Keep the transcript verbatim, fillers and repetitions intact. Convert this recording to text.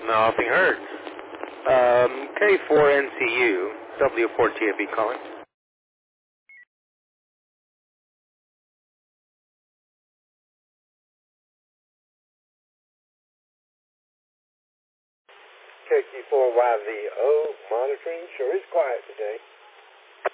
nothing heard. Um, K four N C U, W four T F E calling. K Q four Y V O monitoring. Sure is quiet today.